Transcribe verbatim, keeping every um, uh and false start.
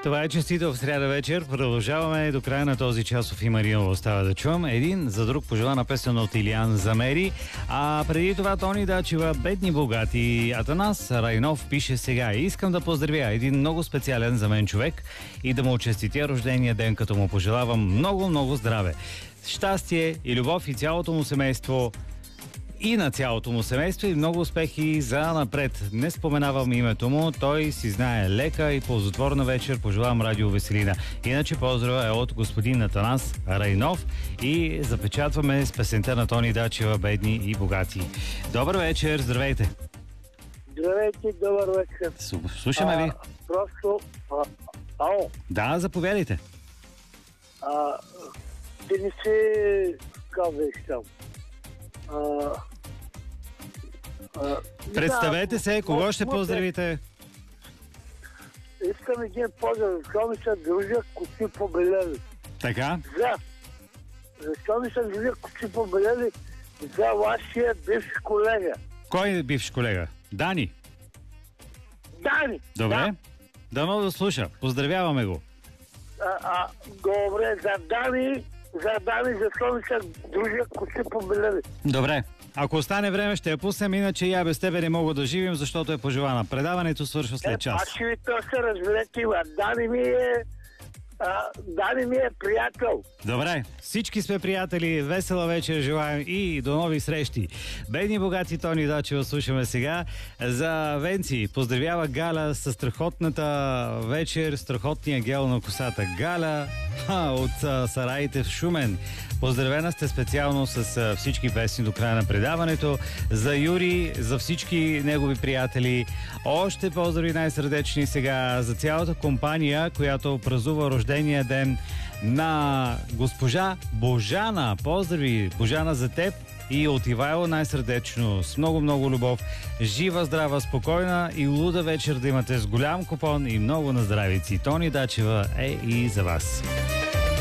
Това е честито в сряда вечер. Продължаваме до края на този часов и Марина остава да чувам. Един за друг пожелана песен от Илиян Замери. А преди това Тони Дачева, Бедни богати. Атанас Райнов пише сега: искам да поздравя един много специален за мен човек и да му честитя рождения ден, като му пожелавам много, много здраве, щастие и любов и цялото му семейство. И на цялото му семейство и много успехи за напред. Не споменавам името му, той си знае. Лека и ползотворна вечер, пожелавам Радио Веселина. Иначе поздрава е от господин Атанас Райнов и запечатваме с песента на Тони Дачева, Бедни и богати. Добър вечер, здравейте! Здравейте, добър вечер. Слушаме а, ви. Просто... А, ало. Да, заповядайте. А, ти не се казваш там. А, а, Представете да, се, кого ще поздравите? Искам един поздрав. Защо ми се дружа кучи побелели? Така? За. Защо ми се дружа кучи побелели? За вашия бивш колега. Кой е бивш колега? Дани? Дани! Добре. Да. Дано да слуша. Поздравяваме го. А, а, добре, за Дани, за Дани, защо ми се дружа кучи побелели? Добре. Ако остане време, ще я пуснем, иначе и я без тебе не мога да живим, защото е пожелана. Предаването свършва след час. Аз ще ви то се разберете, а Дани ми е... А, Дани ми е приятел. Добре, всички сме приятели, весела вечер желаем и до нови срещи. Бедни богати, Тони Дачева слушаме сега. За Венци поздравява Галя със страхотната вечер, страхотния гел на косата. Галя ха, от а, сараите в Шумен. Поздравена сте специално с а, всички песни до края на предаването. За Юри, за всички негови приятели. Още поздрави най-сърдечни сега за цялата компания, която празнува рождения ден на госпожа Божана. Поздрави, Божана, за теб и от Ивайло най-сърдечно, с много-много любов. Жива, здрава, спокойна и луда вечер да имате с голям купон и много на здравици. Тони Дачева е и за вас.